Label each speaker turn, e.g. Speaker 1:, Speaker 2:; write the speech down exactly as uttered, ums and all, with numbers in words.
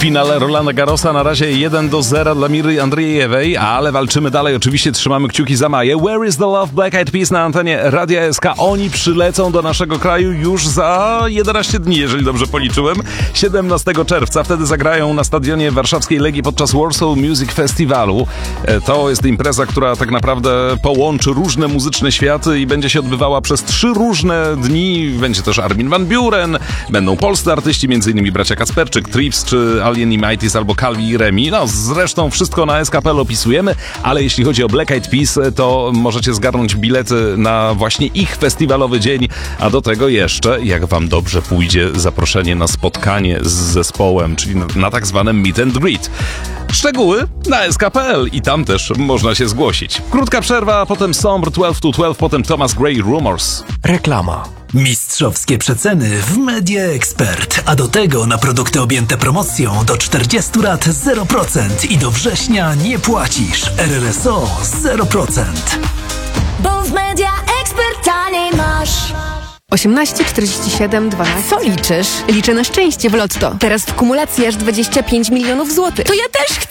Speaker 1: finale Rolanda Garrosa na razie jeden do zera dla Miry Andrzejewej, ale walczymy dalej. Oczywiście trzymamy kciuki za Maję. Where is the love? Black Eyed Peas na antenie Radia S K. Oni przylecą do naszego kraju już za jedenaście dni, jeżeli dobrze policzyłem. siedemnastego czerwca. Wtedy zagrają na stadionie warszawskiej Legii podczas Warsaw Music Festiwalu. To jest impreza, która tak naprawdę połączy różne muzyczne światy i będzie się odbywała przez trzy różne dni. Będzie też Armin van Buuren, będą polscy artyści, m.in. bracia Kacperczyk, Trips czy Alien Imighties albo Calvi i Remi. No zresztą wszystko na S K kropka P L opisujemy, ale jeśli chodzi o Black Eyed Peas, to możecie zgarnąć bilety na właśnie ich festiwalowy dzień, a do tego jeszcze, jak wam dobrze pójdzie, zaproszenie na spotkanie z zespołem, czyli na, na tak zwanym meet and greet. Szczegóły na S K kropka P L i tam też można się zgłosić. Krótka przerwa, a potem Sombre dwanaście to dwanaście, potem Thomas Gray Rumors.
Speaker 2: Reklama.
Speaker 3: Mistrzowskie przeceny w Media Expert, a do tego na produkty objęte promocją do czterdziestu lat zero procent i do września nie płacisz. R R S O zero procent.
Speaker 4: Bo w Media Expert taniej masz.
Speaker 5: osiemnaście czterdzieści siedem dwanaście.
Speaker 4: Co liczysz?
Speaker 5: Liczę na szczęście w Lotto. Teraz w kumulacji aż dwadzieścia pięć milionów złotych.
Speaker 4: To ja też chcę!